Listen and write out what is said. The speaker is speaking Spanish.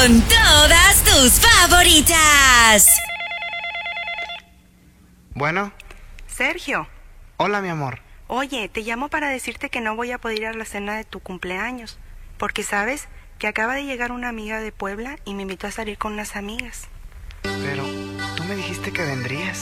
con todas tus favoritas. Bueno. Sergio. Hola, mi amor. Oye, te llamo para decirte que no voy a poder ir a la cena de tu cumpleaños, porque sabes que acaba de llegar una amiga de Puebla y me invitó a salir con unas amigas. Pero tú me dijiste que vendrías.